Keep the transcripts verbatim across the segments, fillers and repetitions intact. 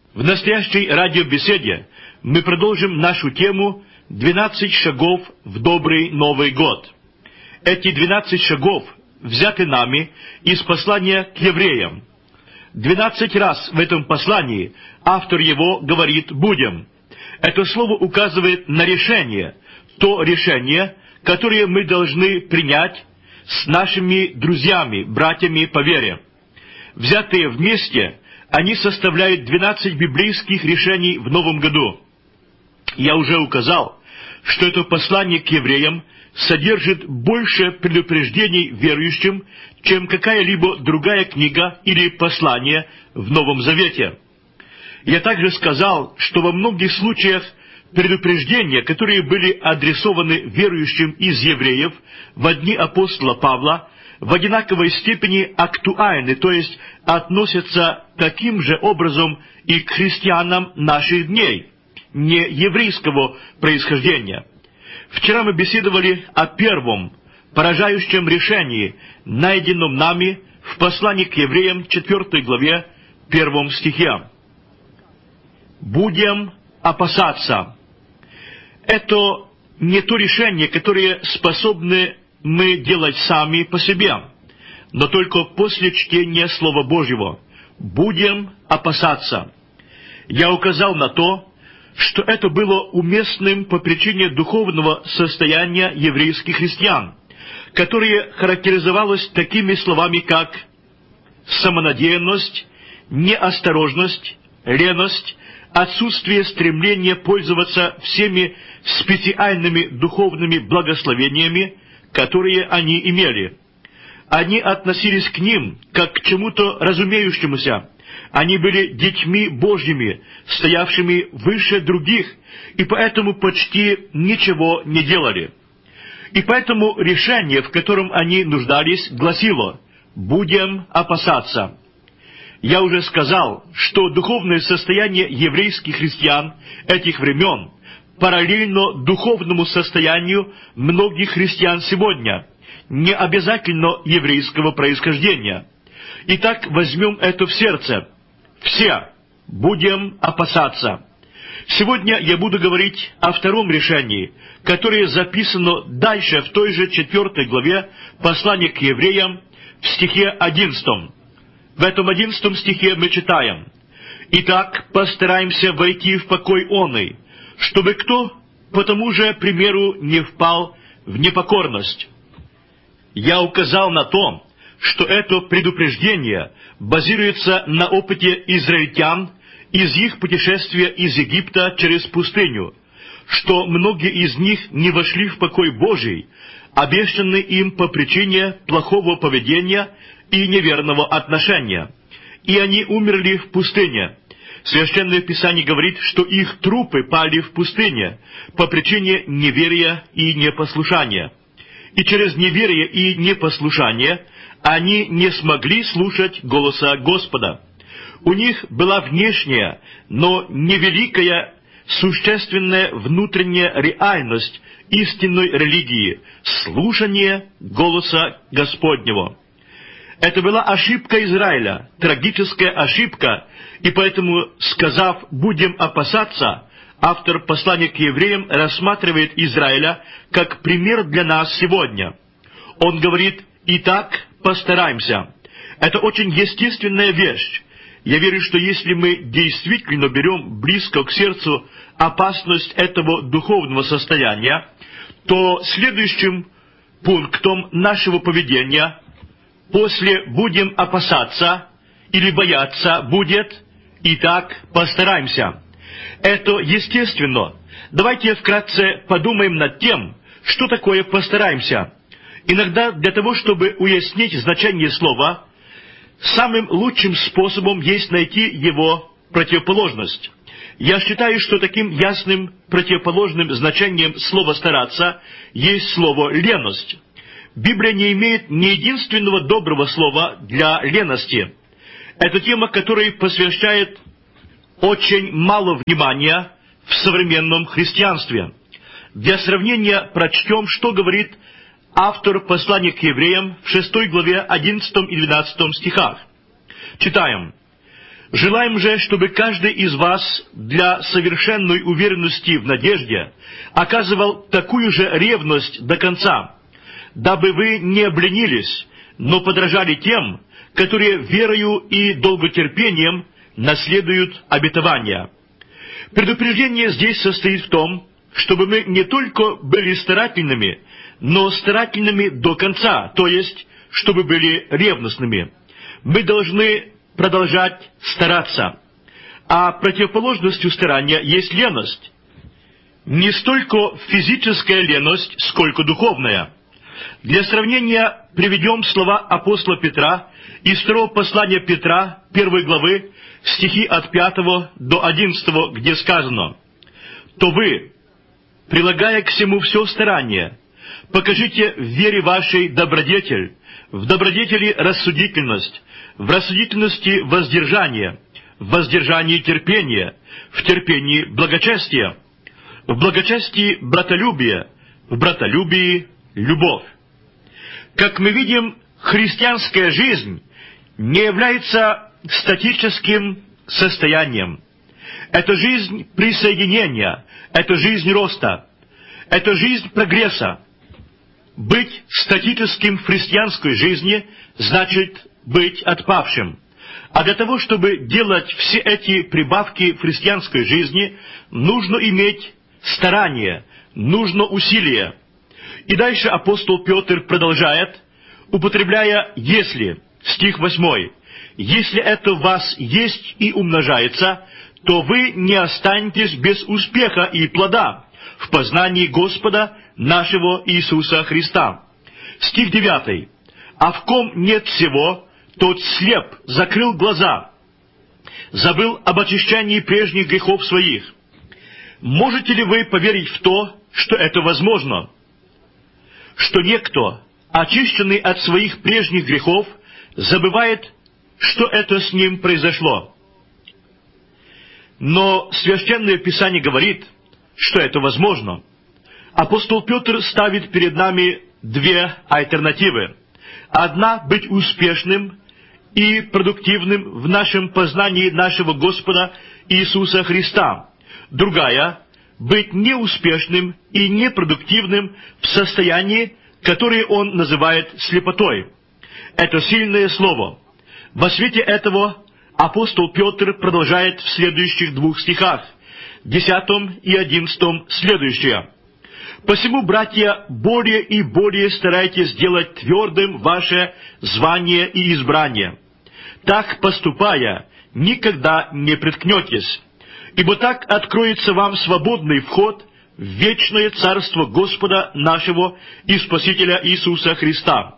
В настоящей радиобеседе мы продолжим нашу тему «двенадцать шагов в добрый Новый год». Эти двенадцать шагов взяты нами из послания к евреям. Двенадцать раз в этом послании автор его говорит «будем». Это слово указывает на решение, то решение, которое мы должны принять с нашими друзьями, братьями по вере. Взятые вместе, они составляют двенадцать библейских решений в Новом году. Я уже указал, что это послание к евреям содержит больше предупреждений верующим, чем какая-либо другая книга или послание в Новом Завете. Я также сказал, что во многих случаях предупреждения, которые были адресованы верующим из евреев в дни апостола Павла, в одинаковой степени актуальны, то есть относятся таким же образом и к христианам наших дней, не еврейского происхождения. Вчера мы беседовали о первом, поражающем решении, найденном нами в послании к евреям, четвёртой главе, первом стихе. «Будем опасаться». Это не то решение, которое способны мы делать сами по себе, но только после чтения Слова Божьего. Будем опасаться. Я указал на то, что это было уместным по причине духовного состояния еврейских христиан, которое характеризовалось такими словами, как самонадеянность, неосторожность, леность, отсутствие стремления пользоваться всеми специальными духовными благословениями, которые они имели. Они относились к ним как к чему-то разумеющемуся. Они были детьми Божьими, стоявшими выше других, и поэтому почти ничего не делали. И поэтому решение, в котором они нуждались, гласило «будем опасаться». Я уже сказал, что духовное состояние еврейских христиан этих времен параллельно духовному состоянию многих христиан сегодня, не обязательно еврейского происхождения. Итак, возьмем это в сердце. Все будем опасаться. Сегодня я буду говорить о втором решении, которое записано дальше в той же четвёртой главе послания к евреям в стихе одиннадцатом. В этом одиннадцатом стихе мы читаем: «Итак, постараемся войти в покой оный, чтобы кто по тому же примеру не впал в непокорность». Я указал на то, что это предупреждение базируется на опыте израильтян из их путешествия из Египта через пустыню, что многие из них не вошли в покой Божий, обещанный им по причине плохого поведения и неверного отношения, и они умерли в пустыне. Священное Писание говорит, что их трупы пали в пустыне по причине неверия и непослушания. И через неверие и непослушание они не смогли слушать голоса Господа. У них была внешняя, но невеликая, существенная внутренняя реальность истинной религии — слушание голоса Господнего. Это была ошибка Израиля, трагическая ошибка, и поэтому, сказав «будем опасаться», автор послания к евреям рассматривает Израиля как пример для нас сегодня. Он говорит: «Итак, постараемся». Это очень естественная вещь. Я верю, что если мы действительно берем близко к сердцу опасность этого духовного состояния, то следующим пунктом нашего поведения после «будем опасаться» или «бояться» будет «итак, постараемся». Это естественно. Давайте вкратце подумаем над тем, что такое «постараемся». Иногда для того, чтобы уяснить значение слова, самым лучшим способом есть найти его противоположность. Я считаю, что таким ясным противоположным значением слова «стараться» есть слово «леность». Библия не имеет ни единственного доброго слова для лености. Это тема, которой посвящает очень мало внимания в современном христианстве. Для сравнения прочтем, что говорит автор послания к евреям в шестой главе одиннадцатом и двенадцатом стихах. Читаем: Желаем же, чтобы каждый из вас для совершенной уверенности в надежде оказывал такую же ревность до конца, дабы вы не обленились, но подражали тем, которые верою и долготерпением наследуют обетования. Предупреждение здесь состоит в том, чтобы мы не только были старательными, но старательными до конца, то есть, чтобы были ревностными. Мы должны продолжать стараться. А противоположностью старания есть леность. Не столько физическая леность, сколько духовная. Для сравнения приведем слова апостола Петра из второго послания Петра, первой главы, стихи от пятого до одиннадцатого, где сказано: «То вы, прилагая к всему все старание, покажите в вере вашей добродетель, в добродетели рассудительность, в рассудительности воздержание, в воздержании терпение, в терпении благочестие, в благочестии братолюбие, в братолюбии любовь». Как мы видим, христианская жизнь не является статическим состоянием. Это жизнь присоединения, это жизнь роста, это жизнь прогресса. Быть статическим в христианской жизни значит быть отпавшим. А для того, чтобы делать все эти прибавки в христианской жизни, нужно иметь старание, нужно усилие. И дальше апостол Петр продолжает, употребляя «если», стих восьмой, «если это в вас есть и умножается, то вы не останетесь без успеха и плода в познании Господа нашего Иисуса Христа». Стих девятый, «А в ком нет всего, тот слеп, закрыл глаза, забыл об очищении прежних грехов своих». Можете ли вы поверить в то, что это возможно? Что некто, очищенный от своих прежних грехов, забывает, что это с ним произошло. Но Священное Писание говорит, что это возможно. Апостол Петр ставит перед нами две альтернативы. Одна — быть успешным и продуктивным в нашем познании нашего Господа Иисуса Христа. Другая — быть неуспешным и непродуктивным в состоянии, которое он называет слепотой. Это сильное слово. Во свете этого апостол Петр продолжает в следующих двух стихах, десятом и одиннадцатом, следующее: «Посему, братья, более и более старайтесь сделать твердым ваше звание и избрание. Так, поступая, никогда не приткнетесь. Ибо так откроется вам свободный вход в вечное царство Господа нашего и Спасителя Иисуса Христа».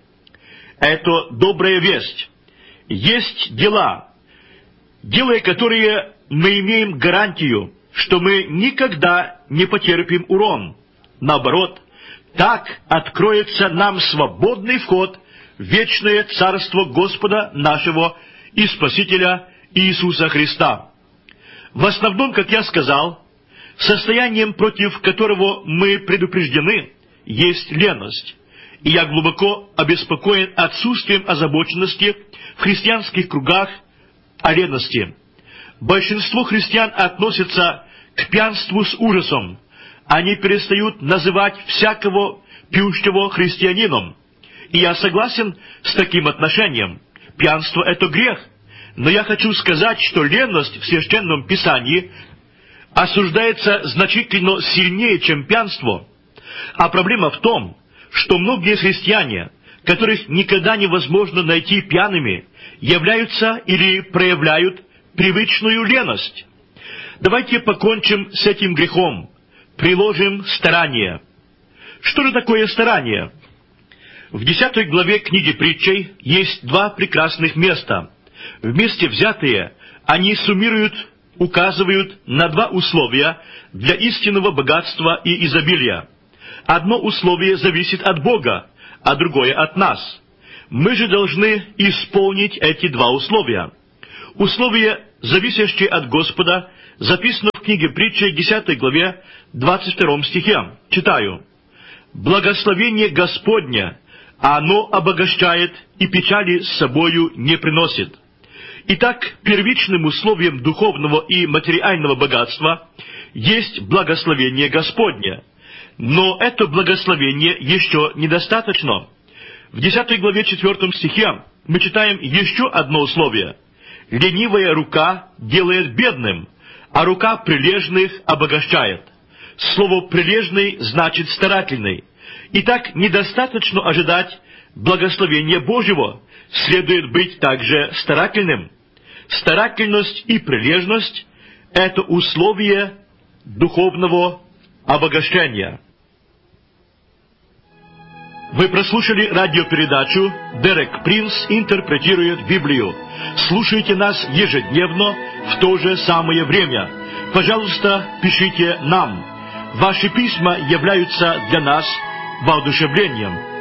Это добрая весть. Есть дела, делая которые мы имеем гарантию, что мы никогда не потерпим урон. Наоборот, так откроется нам свободный вход в вечное царство Господа нашего и Спасителя Иисуса Христа. В основном, как я сказал, состоянием, против которого мы предупреждены, есть леность. И я глубоко обеспокоен отсутствием озабоченности в христианских кругах о лености. Большинство христиан относятся к пьянству с ужасом. Они перестают называть всякого пьющего христианином. И я согласен с таким отношением. Пьянство — это грех. Но я хочу сказать, что леность в Священном Писании осуждается значительно сильнее, чем пьянство. А проблема в том, что многие христиане, которых никогда невозможно найти пьяными, являются или проявляют привычную леность. Давайте покончим с этим грехом, приложим старание. Что же такое старание? В десятой главе книги Притчей есть два прекрасных места. Вместе взятые, они суммируют, указывают на два условия для истинного богатства и изобилия. Одно условие зависит от Бога, а другое от нас. Мы же должны исполнить эти два условия. Условие, зависящее от Господа, записано в книге Притчей, десятой главе, двадцать втором стихе. Читаю: «Благословение Господня, оно обогащает и печали с собою не приносит. Итак, первичным условием духовного и материального богатства есть благословение Господне. Но это благословение еще недостаточно. В десятой главе четвертом стихе мы читаем еще одно условие. «Ленивая рука делает бедным, а рука прилежных обогащает». Слово «прилежный» значит «старательный». Итак, недостаточно ожидать благословения Божьего, следует быть также старательным. Старательность и прилежность – это условие духовного обогащения. Вы прослушали радиопередачу «Дерек Принц интерпретирует Библию». Слушайте нас ежедневно в то же самое время. Пожалуйста, пишите нам. Ваши письма являются для нас воодушевлением.